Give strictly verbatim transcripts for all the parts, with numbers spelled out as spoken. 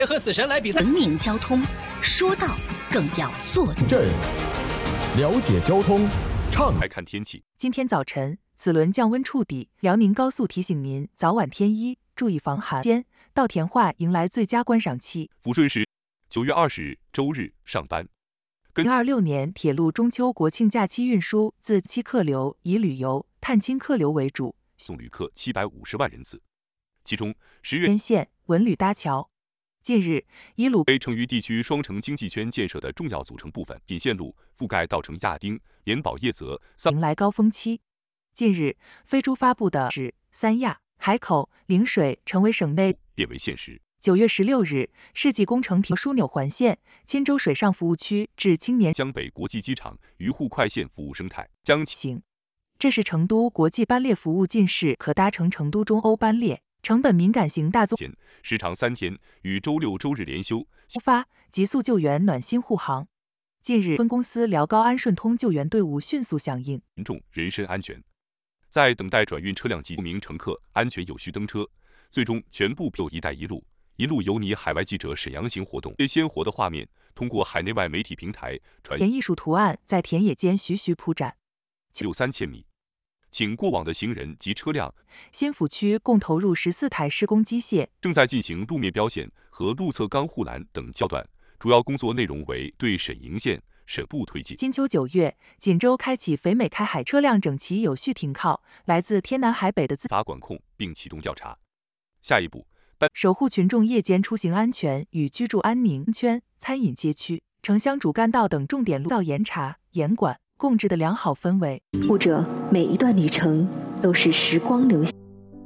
和死神来比赛。 文明交通，说到更要做到。 朕了解交通，畅来看天气。 今天早晨，此轮降温触底，辽宁高速提醒您早晚添衣，注意防寒。间到田化迎来最佳观赏期。 抚顺市九月二十日周日上班。 二零二六年铁路中秋国庆假期运输自期客流以旅游、探亲客流为主， 送旅客七百五十万人次，其中十月沿线文旅搭桥。近日，以鲁为成渝地区双城经济圈建设的重要组成部分，品线路覆盖稻城、亚丁、盐宝、叶泽， 迎来高峰期。近日，飞猪发布的是三亚、海口、陵水成为省内变为现实。 九月十六日，世纪工程平枢纽环线钦州水上服务区至青年江北国际机场渝沪快线服务生态将行。这是成都国际班列服务近市可搭乘成都中欧班列。成本敏感型大宗前时长三天，与周六周日连休出发，急速救援暖心护航。近日，分公司辽高安顺通救援队伍迅速响应， 民众人身安全，在等待转运车辆及不明乘客安全有序登车，最终全部有“一带一路”一路有你海外记者沈阳行活动。这鲜活的画面通过海内外媒体平台传， 田艺术图案在田野间徐徐铺展， 有三千米。请过往的行人及车辆。 新府区共投入十四台施工机械， 正在进行路面标线和路侧钢护栏等焦段，主要工作内容为对沈营线、沈部推进。 金秋九月，锦州开启肥美开海，车辆整齐有序停靠，来自天南海北的自法管控并启动调查。下一步， 守护群众夜间出行安全与居住安宁圈、餐饮街区、城乡主干道等重点路造严查、严管。共治的良好氛围， 或者每一段旅程都是时光留下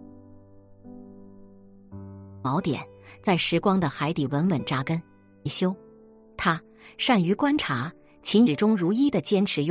锚点，在时光的海底稳稳扎根。修，他善于观察，勤始终如一地坚持用。